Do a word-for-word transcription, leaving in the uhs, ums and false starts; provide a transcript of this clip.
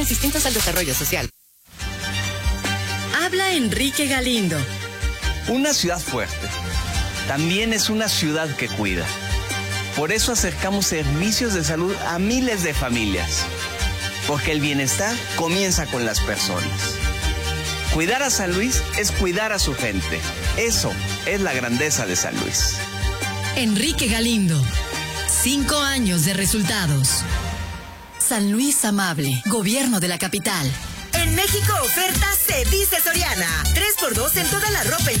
distintos al desarrollo social. Habla Enrique Galindo. Una ciudad fuerte también es una ciudad que cuida. Por eso acercamos servicios de salud a miles de familias. Porque el bienestar comienza con las personas. Cuidar a San Luis es cuidar a su gente. Eso es la grandeza de San Luis. Enrique Galindo. Cinco años de resultados. San Luis Amable, Gobierno de la Capital. En México, oferta se dice Soriana. tres por dos en toda la ropa